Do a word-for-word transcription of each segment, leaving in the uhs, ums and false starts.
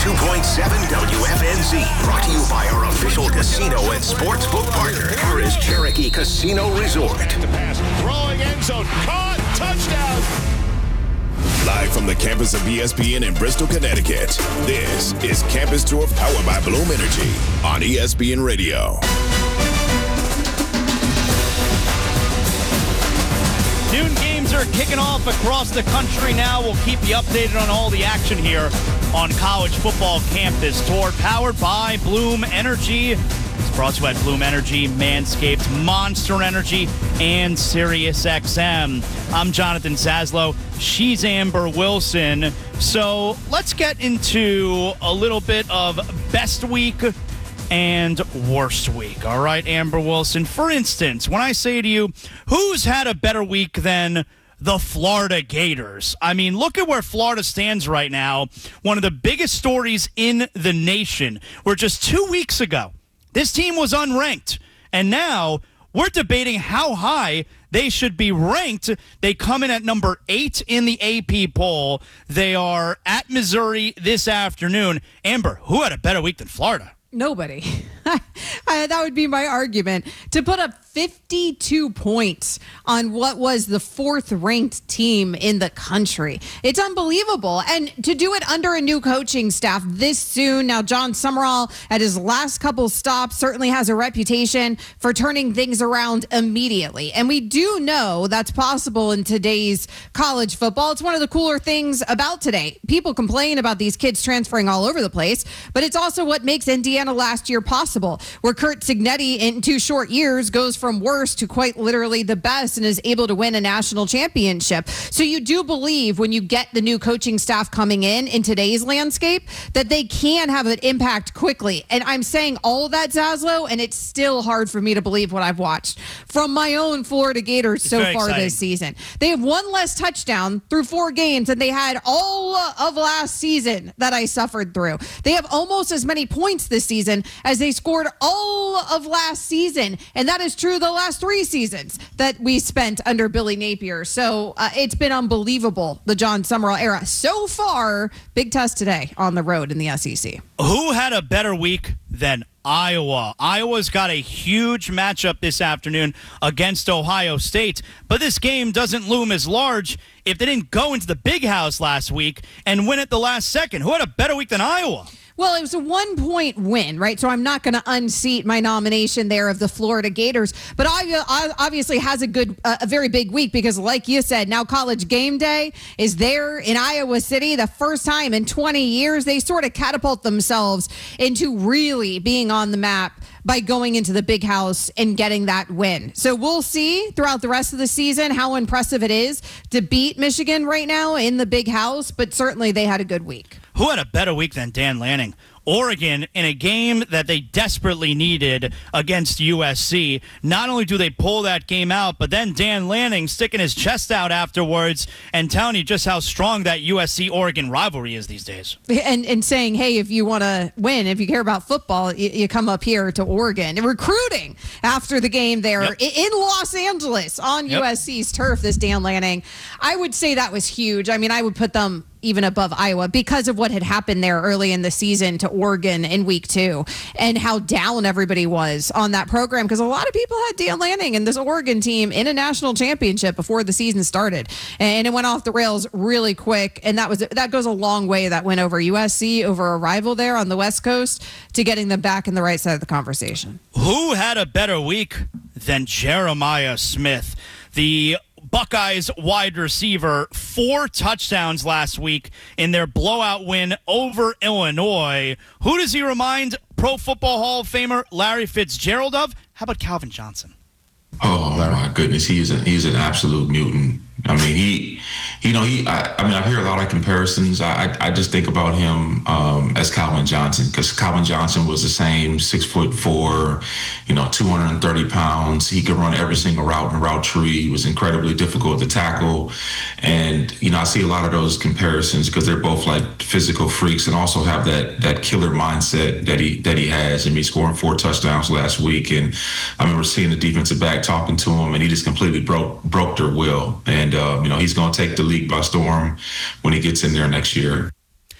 ninety-two point seven W F N Z. Brought to you by our official casino and sportsbook partner, Harrah's Cherokee Casino Resort. The pass, throwing end zone, caught, touchdown. Live from the campus of E S P N in Bristol, Connecticut, this is Campus Tour powered by Bloom Energy on E S P N Radio. Noon games are kicking off across the country now. We'll keep you updated on all the action here on College Football Campus Tour, powered by Bloom Energy. It's brought to you by Bloom Energy, Manscaped, Monster Energy, and SiriusXM. I'm Jonathan Zaslow. She's Amber Wilson. So let's get into a little bit of best week and worst week. All right, Amber Wilson. For instance, when I say to you, who's had a better week than the Florida Gators? I mean, look at where Florida stands right now. One of the biggest stories in the nation, where just two weeks ago, this team was unranked. And now we're debating how high they should be ranked. They come in at number eight in the A P poll. They are at Missouri this afternoon. Amber, who had a better week than Florida? Nobody. I, that would be my argument. To put up fifty-two points on what was the fourth ranked team in the country. It's unbelievable. And to do it under a new coaching staff this soon. Now, John Summerall, at his last couple stops, certainly has a reputation for turning things around immediately. And we do know that's possible in today's college football. It's one of the cooler things about today. People complain about these kids transferring all over the place, but it's also what makes Indiana last year possible, where Curt Cignetti in two short years goes from worst to quite literally the best and is able to win a national championship. So you do believe when you get the new coaching staff coming in in today's landscape that they can have an impact quickly. And I'm saying all of that, Zaslow, and it's still hard for me to believe what I've watched from my own Florida Gators so far exciting. This season. They have one less touchdown through four games than they had all of last season that I suffered through. They have almost as many points this season as they scored all of last season. And that is true the last three seasons that we spent under Billy Napier. So uh, it's been unbelievable, the John Summerall era. So far, big test today on the road in the S E C. Who had a better week than Iowa? Iowa's got a huge matchup this afternoon against Ohio State, but this game doesn't loom as large if they didn't go into the big house last week and win at the last second. Who had a better week than Iowa? Well, it was a one-point win, right? So I'm not going to unseat my nomination there of the Florida Gators. But Iowa obviously has a good, uh, a very big week because, like you said, now College Game Day is there in Iowa City. The first time in twenty years, they sort of catapult themselves into really being on the map by going into the big house and getting that win. So we'll see throughout the rest of the season how impressive it is to beat Michigan right now in the big house, but certainly they had a good week. Who had a better week than Dan Lanning? Oregon, in a game that they desperately needed against U S C, not only do they pull that game out, but then Dan Lanning sticking his chest out afterwards and telling you just how strong that U S C-Oregon rivalry is these days. And and saying, hey, if you want to win, if you care about football, you, you come up here to Oregon. And recruiting after the game there yep. in Los Angeles on yep. U S C's turf, this Dan Lanning. I would say that was huge. I mean, I would put them even above Iowa because of what had happened there early in the season to Oregon in week two and how down everybody was on that program because a lot of people had Dan Lanning and this Oregon team in a national championship before the season started, and it went off the rails really quick, and that was that goes a long way, that win over U S C, over a rival there on the West Coast, to getting them back in the right side of the conversation. Who had a better week than Jeremiah Smith? The Buckeyes wide receiver, four touchdowns last week in their blowout win over Illinois. Who does he remind Pro Football Hall of Famer Larry Fitzgerald of? How about Calvin Johnson? Oh, my goodness. He's, a, he's an absolute mutant. I mean, he, you know, he, I, I mean, I hear a lot of comparisons. I, I just think about him um, as Calvin Johnson, because Calvin Johnson was the same, six foot four, you know, two hundred thirty pounds. He could run every single route in route tree. He was incredibly difficult to tackle. And, you know, I see a lot of those comparisons because they're both like physical freaks and also have that, that killer mindset that he, that he has. And he's scoring four touchdowns last week. And I remember seeing the defensive back talking to him, and he just completely broke, broke their will. And, uh, you know, he's going to take the league by storm when he gets in there next year.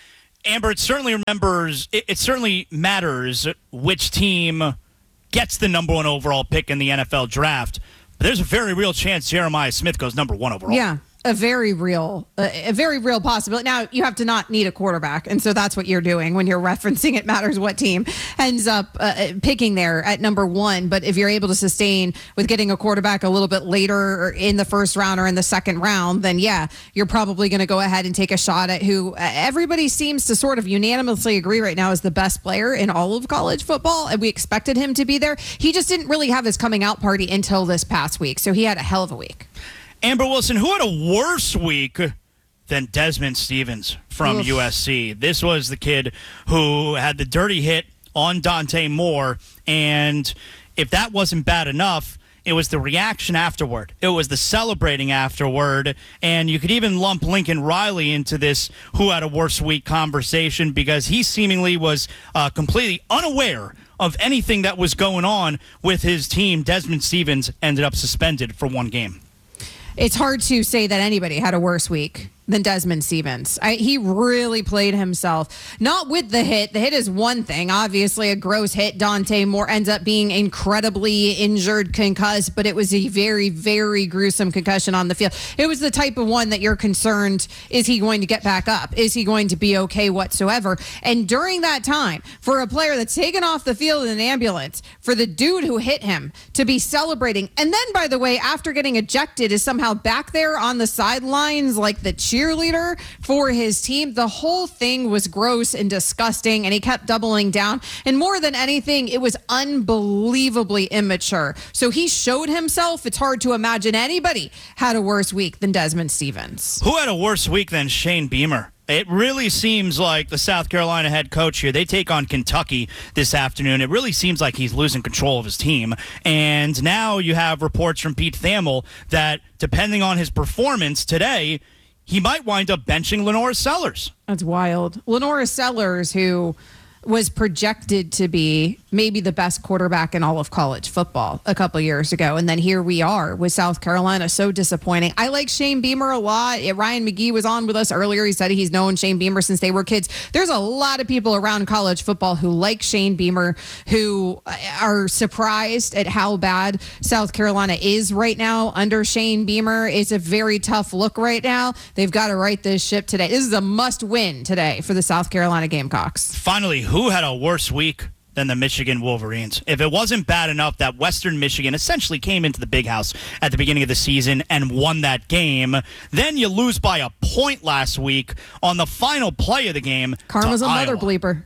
Amber, it certainly remembers. It, it certainly matters which team gets the number one overall pick in the N F L draft. But there's a very real chance Jeremiah Smith goes number one overall. Yeah. A very real, a, a very real possibility. Now, you have to not need a quarterback, and so that's what you're doing when you're referencing it matters what team ends up uh, picking there at number one. But if you're able to sustain with getting a quarterback a little bit later in the first round or in the second round, then yeah, you're probably going to go ahead and take a shot at who everybody seems to sort of unanimously agree right now is the best player in all of college football, and we expected him to be there. He just didn't really have his coming out party until this past week, so he had a hell of a week. Amber Wilson, who had a worse week than Desmond Stevens from Oof. U S C? This was the kid who had the dirty hit on Dante Moore, and if that wasn't bad enough, it was the reaction afterward. It was the celebrating afterward, and you could even lump Lincoln Riley into this who had a worse week conversation because he seemingly was uh, completely unaware of anything that was going on with his team. Desmond Stevens ended up suspended for one game. It's hard to say that anybody had a worse week than Desmond Stevens. I, he really played himself. Not with the hit. The hit is one thing. Obviously, a gross hit. Dante Moore ends up being incredibly injured, concussed, but it was a very, very gruesome concussion on the field. It was the type of one that you're concerned, is he going to get back up? Is he going to be okay whatsoever? And during that time, for a player that's taken off the field in an ambulance, for the dude who hit him to be celebrating, and then, by the way, after getting ejected, is somehow back there on the sidelines like the cheerleader for his team. The whole thing was gross and disgusting, and he kept doubling down. And more than anything, it was unbelievably immature. So he showed himself. It's hard to imagine anybody had a worse week than Desmond Stevens. Who had a worse week than Shane Beamer? It really seems like the South Carolina head coach here, they take on Kentucky this afternoon. It really seems like he's losing control of his team. And now you have reports from Pete Thamel that depending on his performance today, he might wind up benching Lenora Sellers. That's wild. Lenora Sellers, who was projected to be maybe the best quarterback in all of college football a couple years ago. And then here we are with South Carolina. So disappointing. I like Shane Beamer a lot. Ryan McGee was on with us earlier. He said he's known Shane Beamer since they were kids. There's a lot of people around college football who like Shane Beamer, who are surprised at how bad South Carolina is right now under Shane Beamer. It's a very tough look right now. They've got to right this ship today. This is a must win today for the South Carolina Gamecocks. Finally, who had a worse week than the Michigan Wolverines? If it wasn't bad enough that Western Michigan essentially came into the Big House at the beginning of the season and won that game, then you lose by a point last week on the final play of the game. Karma's to a mother Iowa. bleeper.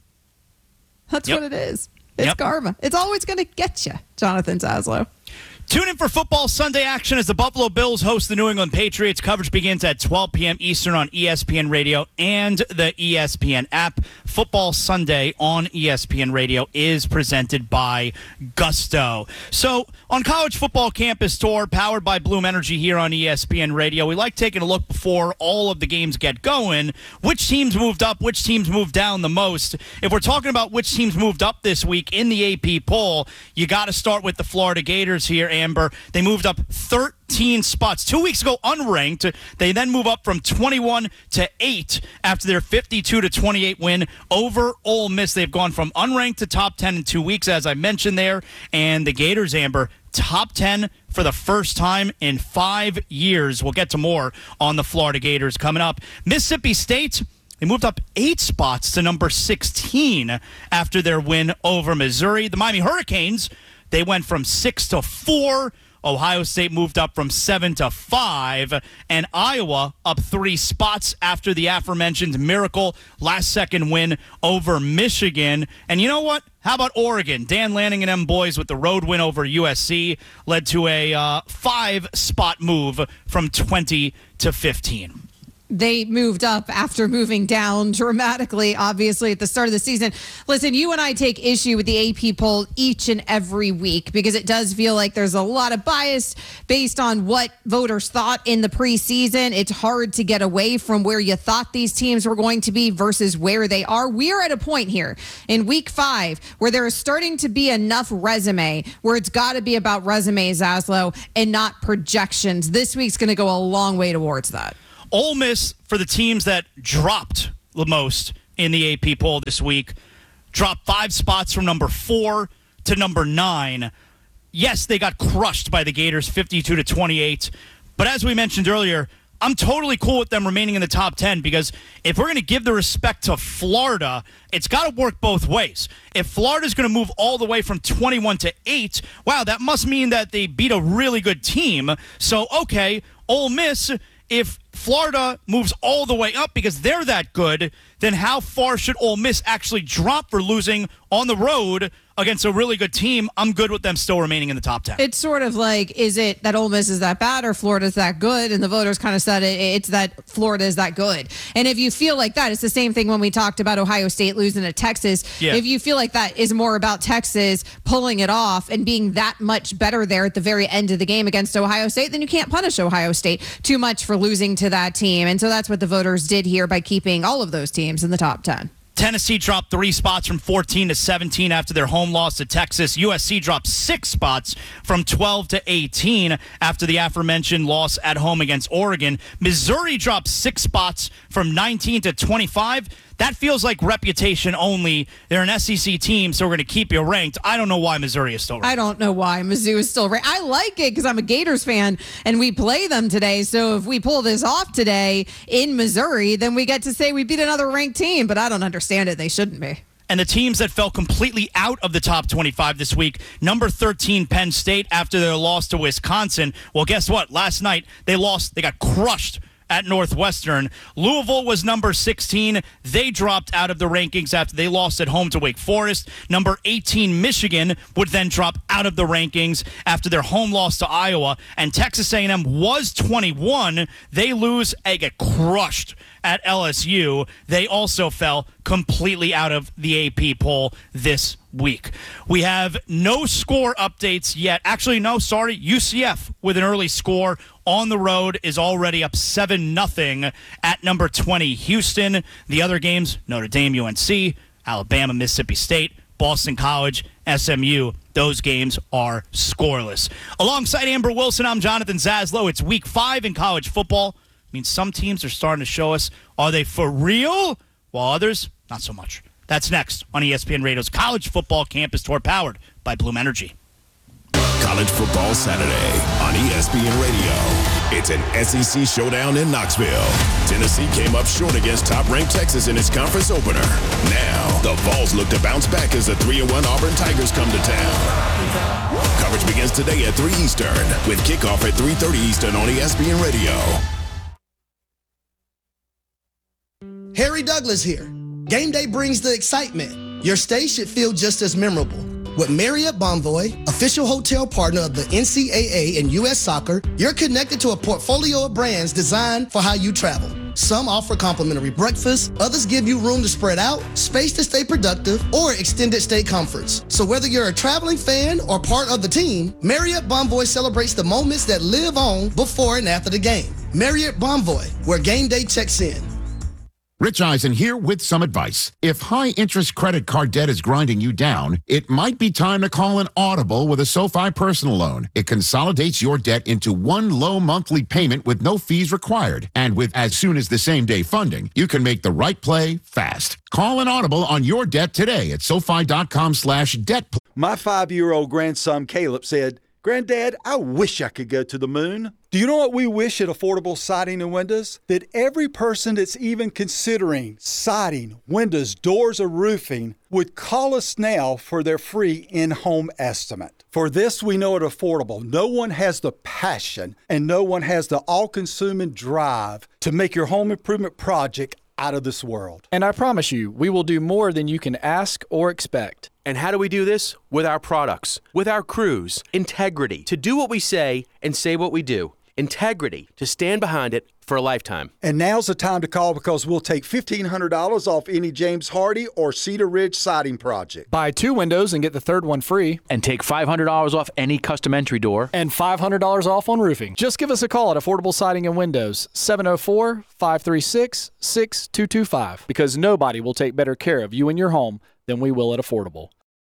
That's Yep. what it is. It's Yep. karma. It's always going to get you, Jonathan Zaslow. Tune in for football Sunday action as the Buffalo Bills host the New England Patriots. Coverage begins at twelve p.m. Eastern on E S P N Radio and the E S P N app. Football Sunday on E S P N Radio is presented by Gusto. So, on College Football Campus Tour, powered by Bloom Energy here on E S P N Radio, we like taking a look before all of the games get going. Which teams moved up? Which teams moved down the most? If we're talking about which teams moved up this week in the A P poll, you got to start with the Florida Gators here, Amber. They moved up thirteen spots. Two weeks ago, unranked. They then move up from twenty-one to eight after their fifty-two to twenty-eight win over Ole Miss. They've gone from unranked to top ten in two weeks, as I mentioned there. And the Gators, Amber, top ten for the first time in five years. We'll get to more on the Florida Gators coming up. Mississippi State, they moved up eight spots to number sixteen after their win over Missouri. The Miami Hurricanes, they went from six to four. Ohio State moved up from seven to five. And Iowa up three spots after the aforementioned miracle last-second win over Michigan. And you know what? How about Oregon? Dan Lanning and them boys with the road win over U S C led to a uh, five-spot move from twenty to fifteen. They moved up after moving down dramatically, obviously, at the start of the season. Listen, you and I take issue with the A P poll each and every week because it does feel like there's a lot of bias based on what voters thought in the preseason. It's hard to get away from where you thought these teams were going to be versus where they are. We're at a point here in week five where there is starting to be enough resume where it's got to be about resumes, Zaslow, and not projections. This week's going to go a long way towards that. Ole Miss, for the teams that dropped the most, in the A P poll this week. Dropped five spots from number four to number nine. Yes, they got crushed by the Gators, fifty-two to twenty-eight. But as we mentioned earlier, I'm totally cool with them remaining in the top ten because if we're going to give the respect to Florida, it's got to work both ways. If Florida's going to move all the way from twenty-one to eight, wow, that must mean that they beat a really good team. So, okay, Ole Miss, if Florida moves all the way up because they're that good, then how far should Ole Miss actually drop for losing on the road against a really good team? I'm good with them still remaining in the top ten. It's sort of like, is it that Ole Miss is that bad or Florida's that good? And the voters kind of said it, it's that Florida is that good. And if you feel like that, it's the same thing when we talked about Ohio State losing to Texas. Yeah. If you feel like that is more about Texas pulling it off and being that much better there at the very end of the game against Ohio State, then you can't punish Ohio State too much for losing to that team. And so that's what the voters did here by keeping all of those teams in the top ten. Tennessee dropped three spots from fourteen to seventeen after their home loss to Texas. U S C dropped six spots from twelve to eighteen after the aforementioned loss at home against Oregon. Missouri dropped six spots from nineteen to twenty-five. That feels like reputation only. They're an S E C team, so we're going to keep you ranked. I don't know why Missouri is still ranked. I don't know why Mizzou is still ranked. I like it because I'm a Gators fan, and we play them today. So if we pull this off today in Missouri, then we get to say we beat another ranked team. But I don't understand it. They shouldn't be. And the teams that fell completely out of the top twenty-five this week, number thirteen, Penn State, after their loss to Wisconsin. Well, guess what? Last night, they lost. They got crushed at Northwestern. Louisville was number sixteen. They dropped out of the rankings after they lost at home to Wake Forest. Number eighteen, Michigan, would then drop out of the rankings after their home loss to Iowa. And Texas A and M was twenty-one. They lose and get crushed at L S U. They also fell completely out of the A P poll this week. We have no score updates yet. Actually, no, sorry. U C F with an early score on the road is already up seven nothing at number twenty, Houston. The other games, Notre Dame, U N C, Alabama, Mississippi State, Boston College, S M U. Those games are scoreless. Alongside Amber Wilson, I'm Jonathan Zaslow. It's week five in college football. I mean, some teams are starting to show us, are they for real? While others, not so much. That's next on E S P N Radio's College Football Campus Tour, powered by Bloom Energy. College Football Saturday on E S P N Radio. It's an S E C showdown in Knoxville. Tennessee came up short against top-ranked Texas in its conference opener. Now, the Vols look to bounce back as the three and one Auburn Tigers come to town. Coverage begins today at three Eastern, with kickoff at three thirty Eastern on E S P N Radio. Harry Douglas here. Game day brings the excitement. Your stay should feel just as memorable. With Marriott Bonvoy, official hotel partner of the N C double A and U S Soccer, you're connected to a portfolio of brands designed for how you travel. Some offer complimentary breakfast, others give you room to spread out, space to stay productive, or extended stay comforts. So whether you're a traveling fan or part of the team, Marriott Bonvoy celebrates the moments that live on before and after the game. Marriott Bonvoy, where game day checks in. Rich Eisen here with some advice. If high-interest credit card debt is grinding you down, it might be time to call an Audible with a SoFi personal loan. It consolidates your debt into one low monthly payment with no fees required. And with as soon as the same-day funding, you can make the right play fast. Call an Audible on your debt today at SoFi.com slash debt. My five-year-old grandson Caleb said, "Granddad, I wish I could go to the moon." Do you know what we wish at Affordable Siding and Windows? That every person that's even considering siding, windows, doors, or roofing would call us now for their free in-home estimate. For this, we know at Affordable, no one has the passion and no one has the all-consuming drive to make your home improvement project out of this world. And I promise you, we will do more than you can ask or expect. And how do we do this? With our products, with our crews, integrity, to do what we say and say what we do. Integrity, to stand behind it for a lifetime. And now's the time to call because we'll take fifteen hundred dollars off any James Hardy or Cedar Ridge siding project. Buy two windows and get the third one free. And take five hundred dollars off any custom entry door. And five hundred dollars off on roofing. Just give us a call at Affordable Siding and Windows, seven oh four, five three six, six two two five. Because nobody will take better care of you and your home than we will at Affordable.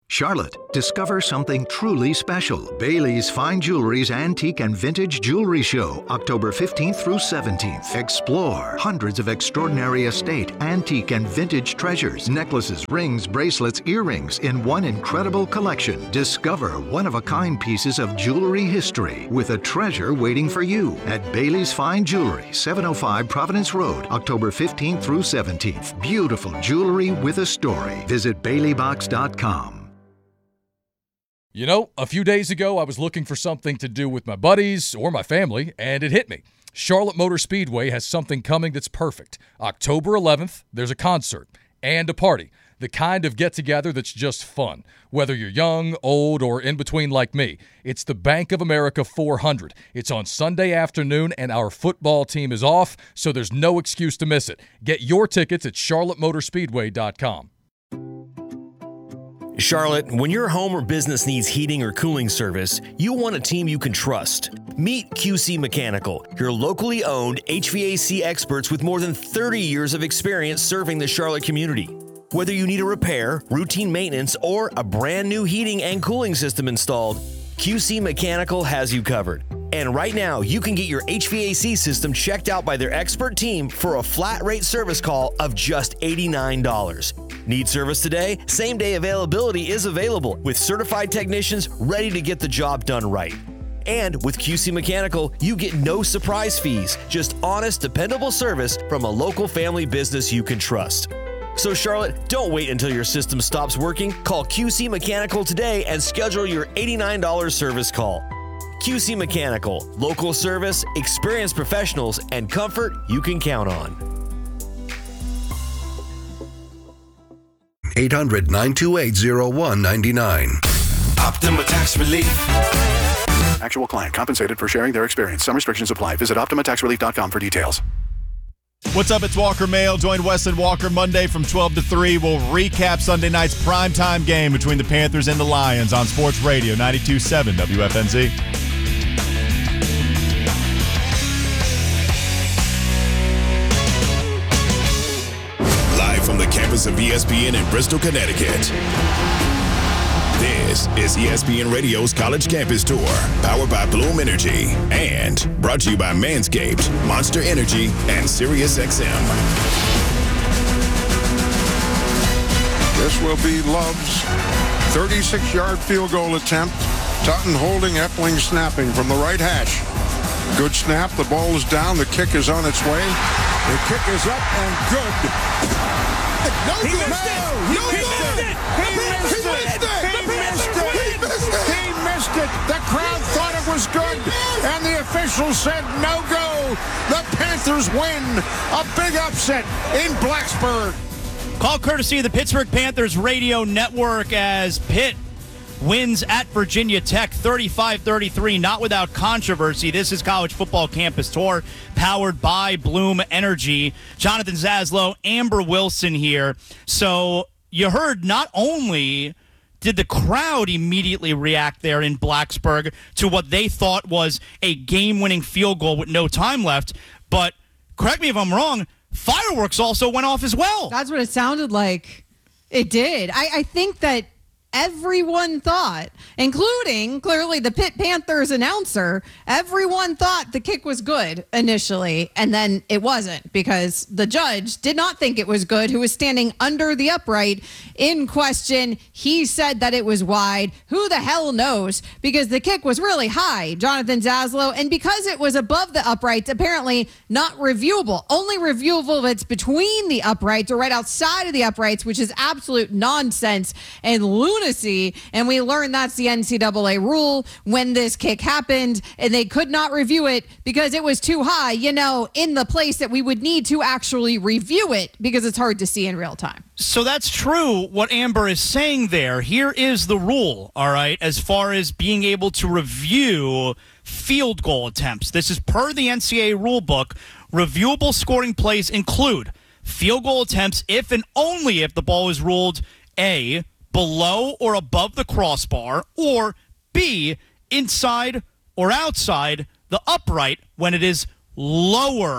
Charlotte, discover something truly special. Bailey's Fine Jewelry's Antique and Vintage Jewelry Show, October fifteenth through seventeenth. Explore hundreds of extraordinary estate, antique, and vintage treasures, necklaces, rings, bracelets, earrings in one incredible collection. Discover one-of-a-kind pieces of jewelry history with a treasure waiting for you at Bailey's Fine Jewelry, seven oh five Providence Road, October fifteenth through seventeenth. Beautiful jewelry with a story. Visit Bailey Box dot com. You know, a few days ago, I was looking for something to do with my buddies or my family, and it hit me. Charlotte Motor Speedway has something coming that's perfect. October eleventh, there's a concert and a party, the kind of get-together that's just fun. Whether you're young, old, or in between like me, it's the Bank of America four hundred. It's on Sunday afternoon, and our football team is off, so there's no excuse to miss it. Get your tickets at charlotte motor speedway dot com. Charlotte, when your home or business needs heating or cooling service, you want a team you can trust. Meet Q C Mechanical, your locally owned H V A C experts with more than thirty years of experience serving the Charlotte community. Whether you need a repair, routine maintenance, or a brand new heating and cooling system installed, Q C Mechanical has you covered. And right now, you can get your H V A C system checked out by their expert team for a flat rate service call of just eighty-nine dollars. Need service today? Same day availability is available with certified technicians ready to get the job done right. And with Q C Mechanical, you get no surprise fees, just honest, dependable service from a local family business you can trust. So Charlotte, don't wait until your system stops working. Call Q C Mechanical today and schedule your eighty-nine dollars service call. Q C Mechanical, local service, experienced professionals, and comfort you can count on. eight hundred, nine two eight, oh one nine nine. Optima Tax Relief. Actual client compensated for sharing their experience. Some restrictions apply. Visit optima tax relief dot com for details. What's up? It's Walker Mail. Join Wes and Walker Monday from twelve to three. We'll recap Sunday night's primetime game between the Panthers and the Lions on Sports Radio ninety-two point seven W F N Z. From the campus of E S P N in Bristol, Connecticut. This is E S P N Radio's College Campus Tour, powered by Bloom Energy, and brought to you by Manscaped, Monster Energy, and Sirius X M. This will be Love's thirty-six-yard field goal attempt. Tutton holding, Epling snapping from the right hash. Good snap, the ball is down, the kick is on its way. The kick is up and good. No he good. Missed it. No, he, missed it. It. He, missed he missed it. it. He missed it. He missed it. He missed it. The crowd thought it was good, and the officials said no go. The Panthers win. A big upset in Blacksburg. Call courtesy of the Pittsburgh Panthers Radio Network as Pitt wins at Virginia Tech thirty-five thirty-three, not without controversy. This is College Football Campus Tour, powered by Bloom Energy. Jonathan Zaslow, Amber Wilson here. So you heard not only did the crowd immediately react there in Blacksburg to what they thought was a game-winning field goal with no time left, but correct me if I'm wrong, fireworks also went off as well. That's what it sounded like. It did. I, I think that everyone thought, including clearly the Pitt Panthers announcer, everyone thought the kick was good initially, and then it wasn't because the judge did not think it was good, who was standing under the upright in question. He said that it was wide. Who the hell knows? Because the kick was really high, Jonathan Zaslow, and because it was above the uprights, apparently not reviewable. Only reviewable if it's between the uprights or right outside of the uprights, which is absolute nonsense and lunacy. And we learned that's the N C double A rule when this kick happened, and they could not review it because it was too high, you know, in the place that we would need to actually review it because it's hard to see in real time. So that's true what Amber is saying there. Here is the rule, all right, as far as being able to review field goal attempts. This is per the N C double A rule book. Reviewable scoring plays include field goal attempts if and only if the ball is ruled A, below or above the crossbar, or B, inside or outside the upright when it is lower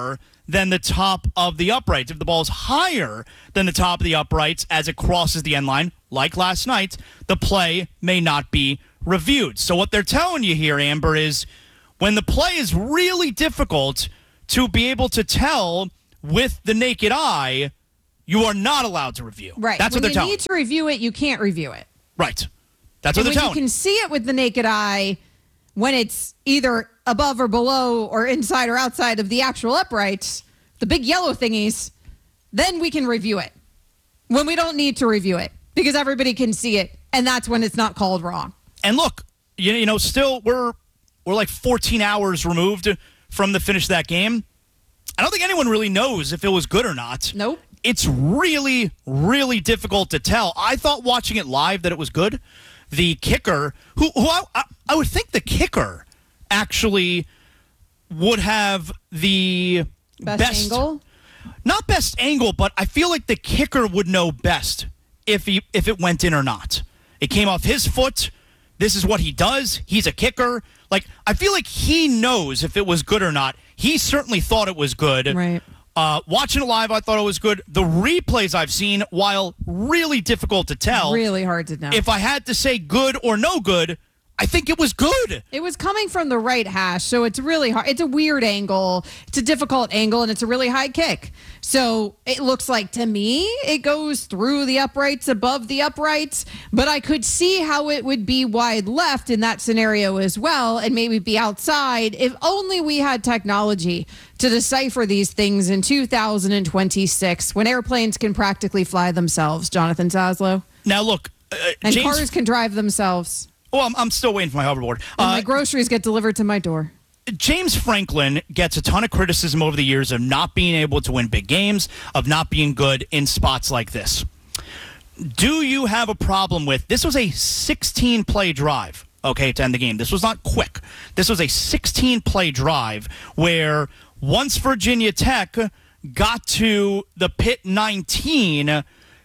than the top of the uprights. If the ball is higher than the top of the uprights as it crosses the end line, like last night, the play may not be reviewed. So what they're telling you here, Amber, is when the play is really difficult to be able to tell with the naked eye, you are not allowed to review. Right. That's when what they're you telling need to review it, you can't review it. Right. That's what and they're when telling you can see it with the naked eye, when it's either above or below or inside or outside of the actual uprights, the big yellow thingies, then we can review it. When we don't need to review it because everybody can see it, and that's when it's not called wrong. And look, you, you know, still we're we're like fourteen hours removed from the finish of that game. I don't think anyone really knows if it was good or not. Nope. It's really, really difficult to tell. I thought watching it live that it was good. The kicker, who, who I, I, I would think the kicker actually would have the Best, best angle? Not best angle, but I feel like the kicker would know best if he if it went in or not. It came off his foot. This is what he does. He's a kicker. Like, I feel like he knows if it was good or not. He certainly thought it was good. Right. Uh, watching it live, I thought it was good. The replays I've seen, while really difficult to tell, Really hard to know. if I had to say good or no good, I think it was good. It was coming from the right hash, so it's really hard. It's a weird angle. It's a difficult angle, and it's a really high kick. So it looks like, to me, it goes through the uprights, above the uprights, but I could see how it would be wide left in that scenario as well, and maybe be outside if only we had technology to decipher these things in two thousand twenty-six when airplanes can practically fly themselves, Jonathan Zaslow. Now, look, uh, and James, cars can drive themselves. Oh, I'm, I'm still waiting for my hoverboard. And Uh, my groceries get delivered to my door. James Franklin gets a ton of criticism over the years of not being able to win big games, of not being good in spots like this. Do you have a problem with, this was a sixteen-play drive, okay, to end the game. This was not quick. This was a sixteen-play drive where once Virginia Tech got to the Pitt nineteen,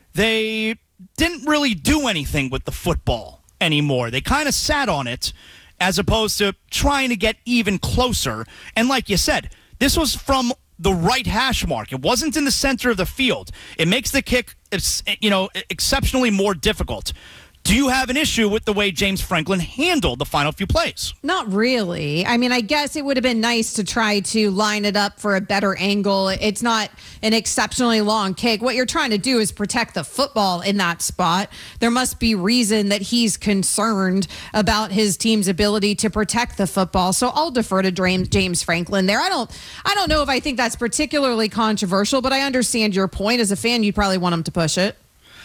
they didn't really do anything with the football anymore. They kind of sat on it as opposed to trying to get even closer. And like you said, this was from the right hash mark. It wasn't in the center of the field. It makes the kick, you know, exceptionally more difficult. Do you have an issue with the way James Franklin handled the final few plays? Not really. I mean, I guess it would have been nice to try to line it up for a better angle. It's not an exceptionally long kick. What you're trying to do is protect the football in that spot. There must be reason that he's concerned about his team's ability to protect the football. So I'll defer to James Franklin there. I don't I don't know if I think that's particularly controversial, but I understand your point. As a fan, you'd probably want him to push it.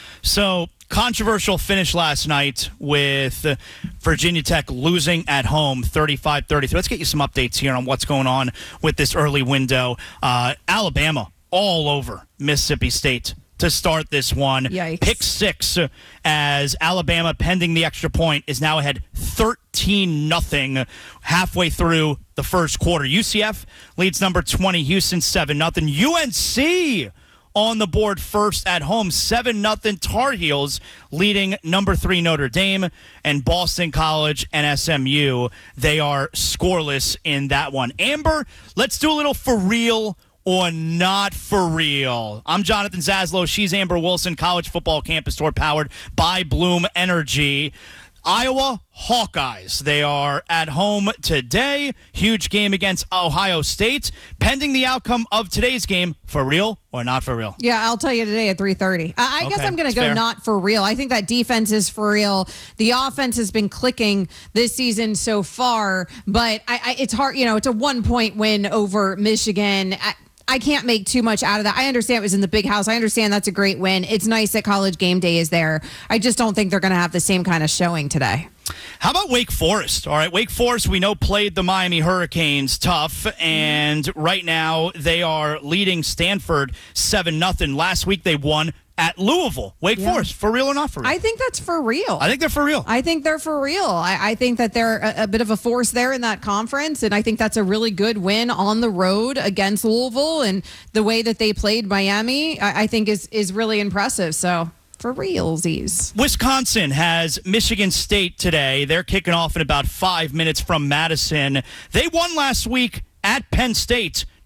So, controversial finish last night with Virginia Tech losing at home thirty-five thirty-three. Let's get you some updates here on what's going on with this early window. Uh, Alabama all over Mississippi State to start this one. Yikes. Pick six as Alabama, pending the extra point, is now ahead thirteen nothing halfway through the first quarter. U C F leads number twenty, Houston seven nothing. U N C on the board first at home, seven nothing. Tar Heels leading number three Notre Dame, and Boston College and S M U, they are scoreless in that one. Amber, let's do a little for real or not for real. I'm Jonathan Zaslow. She's Amber Wilson. College Football Campus Tour powered by Bloom Energy. Iowa Hawkeyes, they are at home today. Huge game against Ohio State. Pending the outcome of today's game, for real or not for real? Yeah, I'll tell you today at three thirty. I, I Okay, guess I'm going to go fair. not for real. I think that defense is for real. The offense has been clicking this season so far, but I, I, it's hard. You know, it's a one-point win over Michigan. I, I can't make too much out of that. I understand it was in the big house. I understand that's a great win. It's nice that College Game Day is there. I just don't think they're going to have the same kind of showing today. How about Wake Forest? All right, Wake Forest, we know, played the Miami Hurricanes tough, and right now they are leading Stanford seven nothing. Last week they won at Louisville. Wake Yeah. Forest, for real or not for real? I think that's for real. I think they're for real. I think they're for real. I, I think that they're a, a bit of a force there in that conference, and I think that's a really good win on the road against Louisville, and the way that they played Miami, I, I think is is really impressive. So for realsies. Wisconsin has Michigan State today. They're kicking off in about five minutes from Madison. They won last week at Penn State.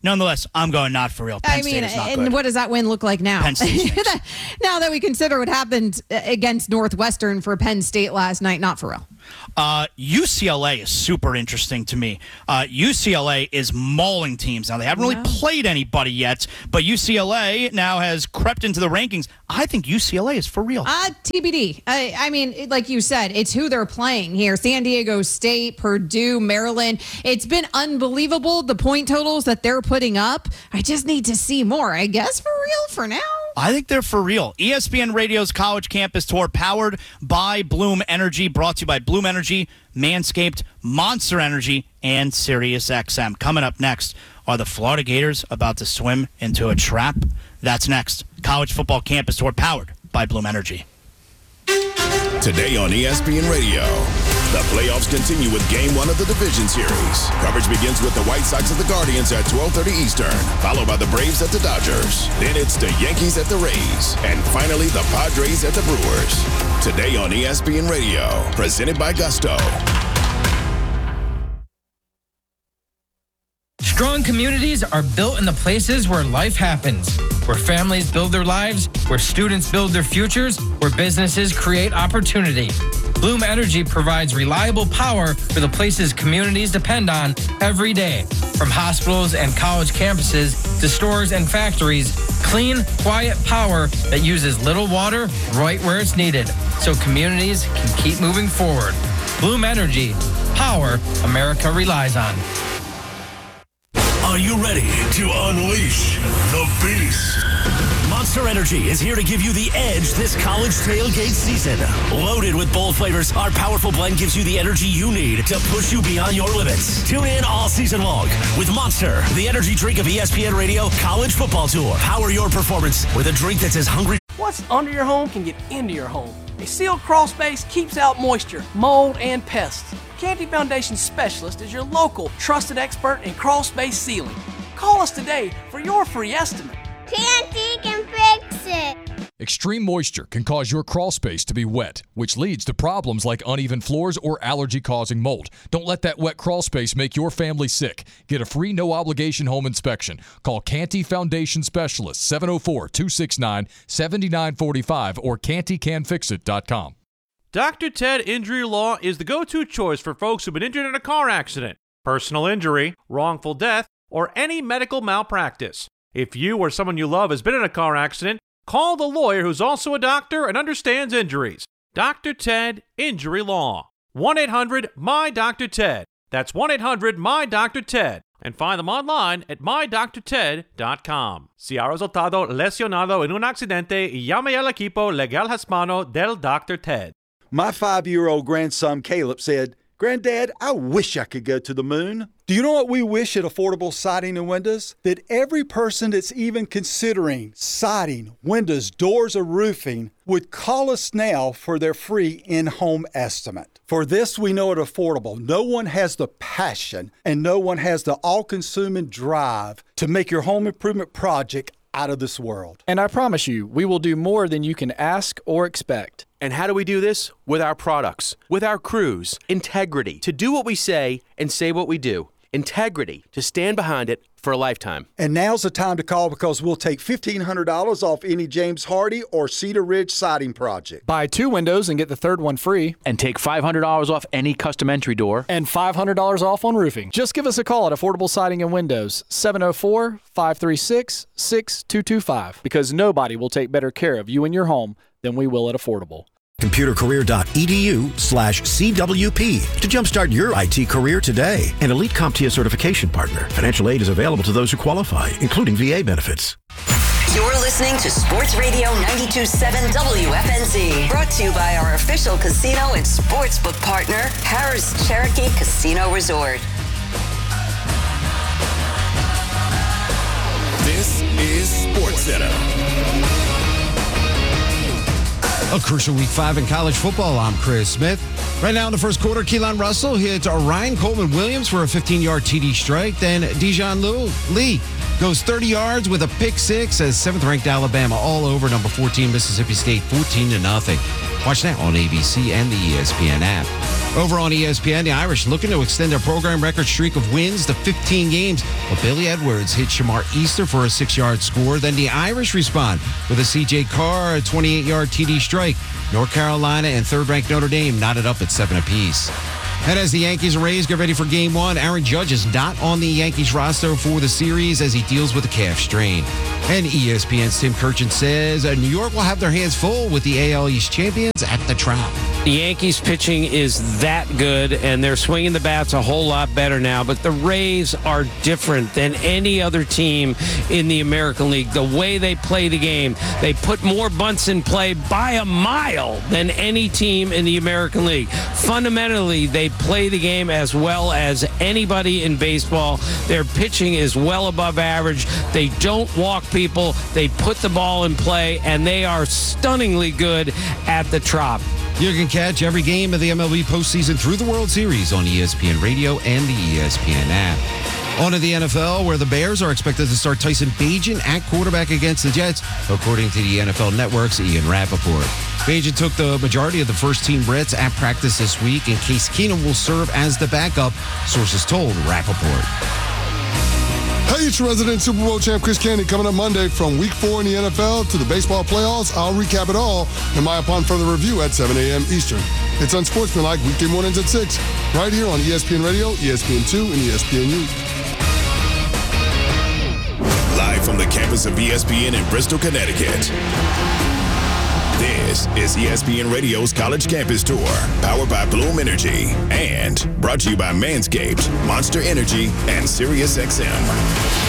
Nonetheless, I'm going not for real. Penn I mean, State is not and good. what does that win look like now? Penn State Now that we consider what happened against Northwestern for Penn State last night, not for real. Uh, U C L A is super interesting to me. Uh, U C L A is mauling teams. Now, they haven't really Yeah. played anybody yet, but U C L A now has crept into the rankings. I think U C L A is for real. Uh, T B D. I, I mean, it- like you said, it's who they're playing here. San Diego State, Purdue, Maryland. It's been unbelievable, the point totals that they're putting up. I just need to see more. I guess for real for now. I think they're for real. E S P N Radio's College Campus Tour, powered by Bloom Energy, brought to you by Bloom Energy, Manscaped, Monster Energy, and SiriusXM. Coming up next, are the Florida Gators about to swim into a trap? That's next. College Football Campus Tour, powered by Bloom Energy. Today on E S P N Radio, the playoffs continue with Game One of the Division Series. Coverage begins with the White Sox at the Guardians at twelve thirty Eastern, followed by the Braves at the Dodgers. Then it's the Yankees at the Rays, and finally the Padres at the Brewers. Today on E S P N Radio, presented by Gusto. Strong communities are built in the places where life happens, where families build their lives, where students build their futures, where businesses create opportunity. Bloom Energy provides reliable power for the places communities depend on every day. From hospitals and college campuses to stores and factories, clean, quiet power that uses little water right where it's needed, so communities can keep moving forward. Bloom Energy, power America relies on. Are you ready to unleash the beast? Monster Energy is here to give you the edge this college tailgate season. Loaded with bold flavors, our powerful blend gives you the energy you need to push you beyond your limits. Tune in all season long with Monster, the energy drink of E S P N Radio College Football Tour. Power your performance with a drink that's as hungry. What's under your home can get into your home. A sealed crawl space keeps out moisture, mold, and pests. Canty Foundation Specialist is your local trusted expert in crawl space sealing. Call us today for your free estimate. Canty can fix it. Extreme moisture can cause your crawl space to be wet, which leads to problems like uneven floors or allergy-causing mold. Don't let that wet crawl space make your family sick. Get a free no-obligation home inspection. Call Canty Foundation Specialist, seven oh four, two six nine, seven nine four five or canty can fix it dot com. Doctor Ted Injury Law is the go-to choice for folks who've been injured in a car accident, personal injury, wrongful death, or any medical malpractice. If you or someone you love has been in a car accident, call the lawyer who's also a doctor and understands injuries. Doctor Ted Injury Law. one eight hundred M Y D R Ted. That's one eight hundred M Y D R Ted. And find them online at my doctor ted dot com. Si ha resultado lesionado en un accidente, llame al equipo legal hispano del Doctor Ted. My five-year-old grandson Caleb said, "Granddad, I wish I could go to the moon." Do you know what we wish at Affordable Siding and Windows? That every person that's even considering siding, windows, doors, or roofing would call us now for their free in-home estimate. For this, we know it affordable. No one has the passion and no one has the all-consuming drive to make your home improvement project out of this world. And I promise you, we will do more than you can ask or expect. And how do we do this? With our products, with our crews, integrity to do what we say and say what we do. Integrity to stand behind it for a lifetime. And now's the time to call because we'll take fifteen hundred dollars off any James Hardy or Cedar Ridge siding project. Buy two windows and get the third one free. And take five hundred dollars off any custom entry door. And five hundred dollars off on roofing. Just give us a call at Affordable Siding and Windows, seven oh four, five three six, six two two five, because nobody will take better care of you and your home than we will at Affordable. computercareer.edu slash CWP to jumpstart your I T career today. An elite CompTIA certification partner. Financial aid is available to those who qualify, including V A benefits. You're listening to Sports Radio ninety-two point seven W F N Z. Brought to you by our official casino and sportsbook partner, Harris Cherokee Casino Resort. This is SportsCenter. A crucial week five in college football. I'm Chris Smith. Right now in the first quarter, Keelan Russell hits Ryan Coleman Williams for a fifteen-yard T D strike. Then Dijon Lee goes thirty yards with a pick six as seventh-ranked Alabama all over number fourteen Mississippi State fourteen to nothing. Watch now on A B C and the E S P N app. Over on E S P N, the Irish looking to extend their program record streak of wins to fifteen games. Well, Billy Edwards hit Shamar Easter for a six-yard score. Then the Irish respond with a C J Carr twenty-eight-yard T D strike. North Carolina and third-ranked Notre Dame knotted up at seven apiece. And as the Yankees and Rays get ready for game one, Aaron Judge is not on the Yankees roster for the series as he deals with a calf strain. And E S P N's Tim Kirchin says uh, New York will have their hands full with the A L East champions at the Trop. The Yankees pitching is that good, and they're swinging the bats a whole lot better now. But the Rays are different than any other team in the American League. The way they play the game, they put more bunts in play by a mile than any team in the American League. Fundamentally, they play the game as well as anybody in baseball. Their pitching is well above average. They don't walk people. They put the ball in play, and they are stunningly good at the Trop. You can catch every game of the M L B postseason through the World Series on E S P N Radio and the E S P N app. On to the N F L, where the Bears are expected to start Tyson Bagent at quarterback against the Jets, according to the N F L Network's Ian Rappaport. Bagent took the majority of the first-team reps at practice this week, and Case Keenum will serve as the backup, sources told Rappaport. Hey, it's your resident Super Bowl champ Chris Candy coming up Monday from week four in the N F L to the baseball playoffs. I'll recap it all in my Upon Further Review at seven a.m. Eastern. It's Unsportsmanlike weekday mornings at six, right here on E S P N Radio, E S P N two, and E S P N U. Live from the campus of E S P N in Bristol, Connecticut. This is E S P N Radio's College Campus Tour, powered by Bloom Energy, and brought to you by Manscaped, Monster Energy, and SiriusXM.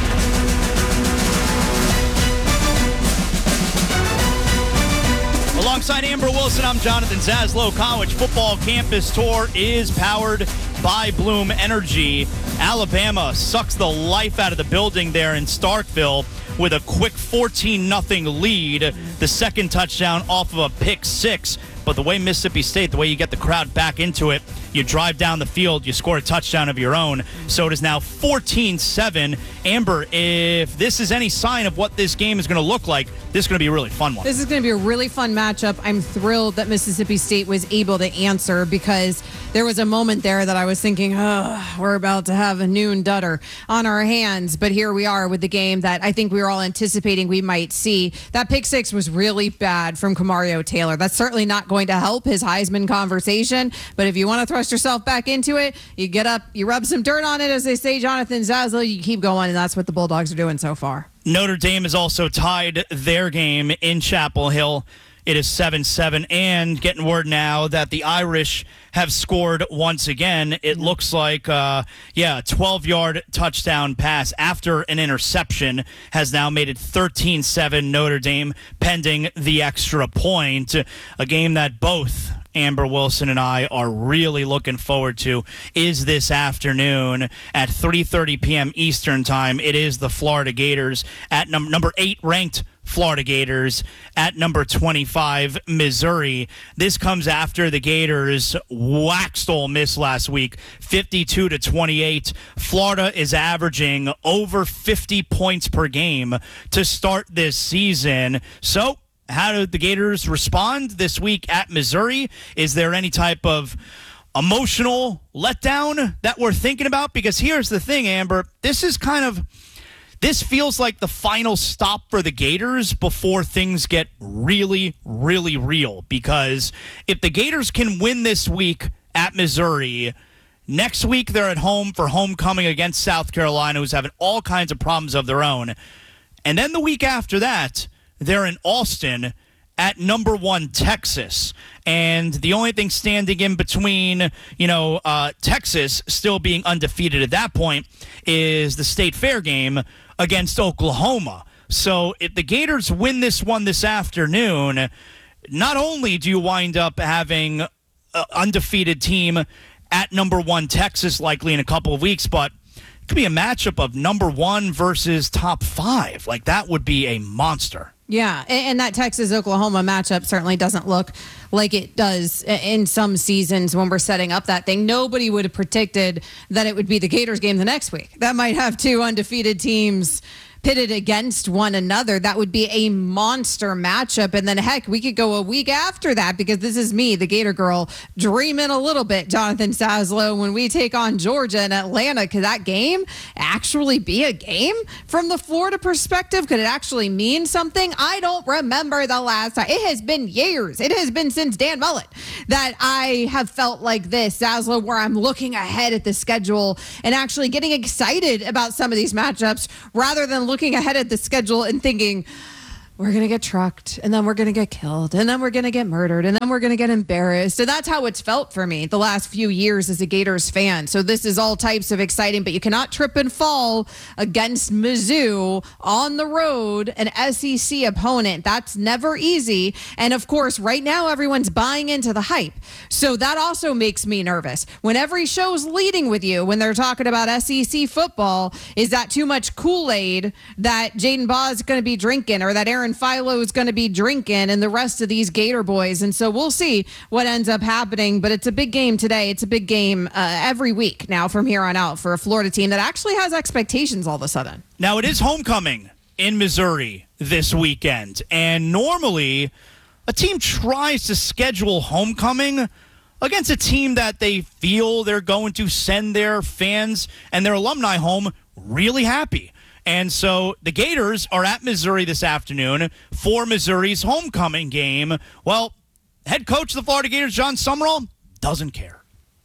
Alongside Amber Wilson, I'm Jonathan Zaslow. College Football Campus Tour is powered by Bloom Energy. Alabama sucks the life out of the building there in Starkville with a quick fourteen nothing lead. The second touchdown off of a pick six. But the way Mississippi State, the way you get the crowd back into it, you drive down the field, you score a touchdown of your own. So it is now fourteen seven. Amber, if this is any sign of what this game is going to look like, this is going to be a really fun one. This is going to be a really fun matchup. I'm thrilled that Mississippi State was able to answer, because there was a moment there that I was thinking, oh, we're about to have a noon dutter on our hands. But here we are with the game that I think we were all anticipating we might see. That pick six was really bad from Kamario Taylor. That's certainly not going to help his Heisman conversation. But if you want to thrust yourself back into it, you get up, you rub some dirt on it, as they say, Jonathan Zaslow, you keep going, and that's what the Bulldogs are doing so far. Notre Dame has also tied their game in Chapel Hill. It is seven seven, and getting word now that the Irish have scored once again. It looks like, uh, yeah, a twelve-yard touchdown pass after an interception has now made it thirteen seven Notre Dame, pending the extra point. A game that both Amber Wilson and I are really looking forward to is this afternoon at three thirty p.m. Eastern Time. It is the Florida Gators at num- number eight ranked Florida Gators at number twenty-five, Missouri. This comes after the Gators waxed Ole Miss last week, fifty-two to twenty-eight. Florida is averaging over fifty points per game to start this season. So, how do the Gators respond this week at Missouri? Is there any type of emotional letdown that we're thinking about? Because here's the thing, Amber. This is kind of... This feels like the final stop for the Gators before things get really, really real. Because if the Gators can win this week at Missouri, next week they're at home for homecoming against South Carolina, who's having all kinds of problems of their own. And then the week after that, they're in Austin at number one Texas. And the only thing standing in between, you know, uh, Texas still being undefeated at that point is the State Fair game against Oklahoma. So if the Gators win this one this afternoon, not only do you wind up having an undefeated team at number one Texas likely in a couple of weeks, but it could be a matchup of number one versus top five. Like, that would be a monster. Yeah, and that Texas-Oklahoma matchup certainly doesn't look like it does in some seasons when we're setting up that thing. Nobody would have predicted that it would be the Gators game the next week. That might have two undefeated teams pitted against one another. That would be a monster matchup. And then, heck, we could go a week after that because this is me, the Gator girl, dreaming a little bit, Jonathan Saslow, when we take on Georgia and Atlanta. Could that game actually be a game from the Florida perspective? Could it actually mean something? I don't remember the last time. It has been years. It has been since Dan Mullen that I have felt like this, Saslow, where I'm looking ahead at the schedule and actually getting excited about some of these matchups rather than looking ahead at the schedule and thinking, we're going to get trucked, and then we're going to get killed, and then we're going to get murdered, and then we're going to get embarrassed. And that's how it's felt for me the last few years as a Gators fan. So this is all types of exciting, but you cannot trip and fall against Mizzou on the road, an S E C opponent. That's never easy. And of course, right now, everyone's buying into the hype. So that also makes me nervous. When every show's leading with you, when they're talking about S E C football, is that too much Kool-Aid that Jaden Baugh is going to be drinking, or that Aaron Philo is going to be drinking, and the rest of these Gator boys? And so we'll see what ends up happening, but it's a big game today. It's a big game uh, every week now from here on out for a Florida team that actually has expectations all of a sudden. Now, it is homecoming in Missouri this weekend, and normally a team tries to schedule homecoming against a team that they feel they're going to send their fans and their alumni home really happy. And so the Gators are at Missouri this afternoon for Missouri's homecoming game. Well, head coach of the Florida Gators, John Sumrall, doesn't care.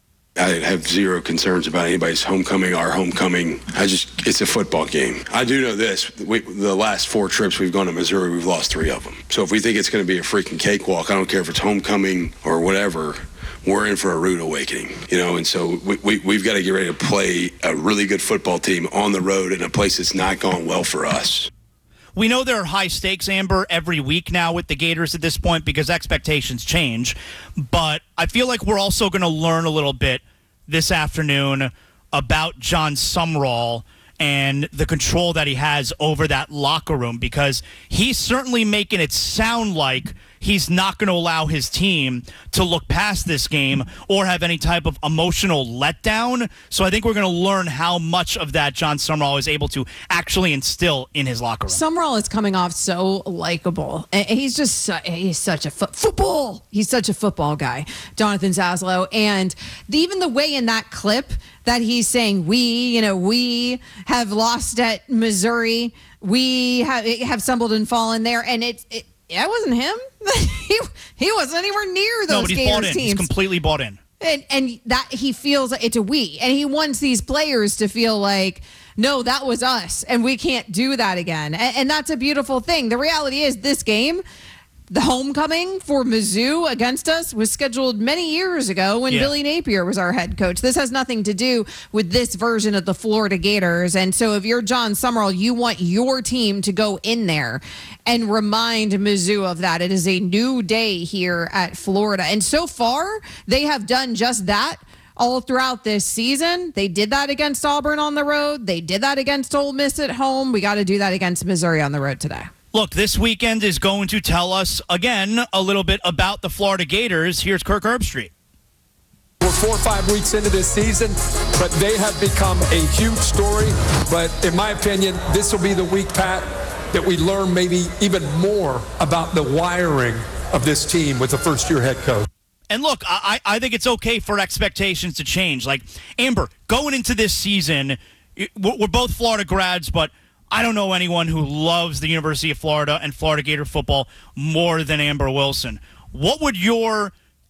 I have zero concerns about anybody's homecoming, our homecoming. I just, it's a football game. I do know this. We, the last four trips we've gone to Missouri, we've lost three of them. So if we think it's going to be a freaking cakewalk, I don't care if it's homecoming or whatever, we're in for a rude awakening, you know, and so we, we, we've got to get ready to play a really good football team on the road in a place that's not gone well for us. We know there are high stakes, Amber, every week now with the Gators at this point because expectations change, but I feel like we're also going to learn a little bit this afternoon about John Sumrall and the control that he has over that locker room, because he's certainly making it sound like he's not going to allow his team to look past this game or have any type of emotional letdown. So I think we're going to learn how much of that John Sumrall is able to actually instill in his locker room. Sumrall is coming off so likable. He's just su- he's such a fo- football. He's such a football guy, Jonathan Saslow. And the, even the way in that clip that he's saying, we, you know, we have lost at Missouri. We have, have stumbled and fallen there. And it's, it, That wasn't him. he he wasn't anywhere near those no, but he's Gators bought in. teams. He's completely bought in. And and that he feels like it's a we, and he wants these players to feel like, no, that was us, and we can't do that again. And, and that's a beautiful thing. The reality is, this game, the homecoming for Mizzou against us, was scheduled many years ago when yeah. Billy Napier was our head coach. This has nothing to do with this version of the Florida Gators. And so if you're John Sumrall, you want your team to go in there and remind Mizzou of that. It is a new day here at Florida. And so far, they have done just that all throughout this season. They did that against Auburn on the road. They did that against Ole Miss at home. We got to do that against Missouri on the road today. Look, this weekend is going to tell us, again, a little bit about the Florida Gators. Here's Kirk Herbstreit. We're four or five weeks into this season, but they have become a huge story. But in my opinion, this will be the week, Pat, that we learn maybe even more about the wiring of this team with the first-year head coach. And look, I, I think it's okay for expectations to change. Like, Amber, going into this season, we're both Florida grads, but I don't know anyone who loves the University of Florida and Florida Gator football more than Amber Wilson. What would your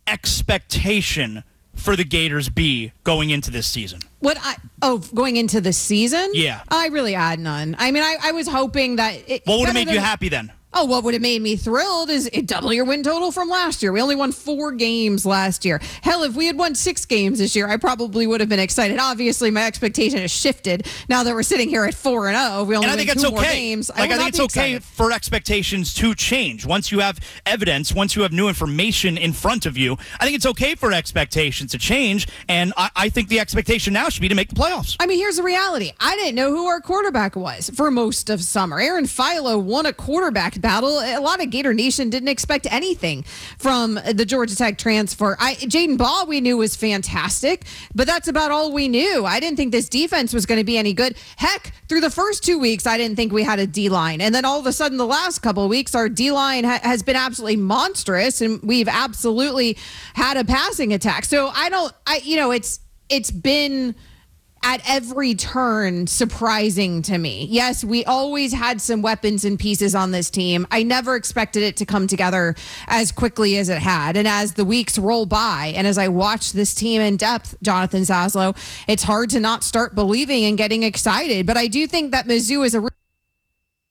expectation for the Gators be going into this season? What I oh going into the season? Yeah, I really had none. I mean, I, I was hoping that. It, what would have made than, you happy then? Oh, what would have made me thrilled is it double your win total from last year. We only won four games last year. Hell, if we had won six games this year, I probably would have been excited. Obviously, my expectation has shifted now that we're sitting here at four and zero. We only and I think win it's two okay. more games. Like I, I think it's okay excited. for expectations to change once you have evidence, once you have new information in front of you. I think it's okay for expectations to change, and I, I think the expectation now should be to make the playoffs. I mean, here's the reality. I didn't know who our quarterback was for most of summer. Aaron Philo won a quarterback battle. A lot of Gator Nation didn't expect anything from the Georgia Tech transfer. I, Jaden Ball we knew was fantastic, but that's about all we knew. I didn't think this defense was going to be any good. Heck, through the first two weeks, I didn't think we had a D-line. And then all of a sudden, the last couple of weeks, our D-line ha- has been absolutely monstrous, and we've absolutely had a passing attack. So I don't, I you know, it's it's been at every turn surprising to me. Yes, we always had some weapons and pieces on this team. I never expected it to come together as quickly as it had. And as the weeks roll by, and as I watch this team in depth, Jonathan Zaslow, it's hard to not start believing and getting excited. But I do think that Mizzou is a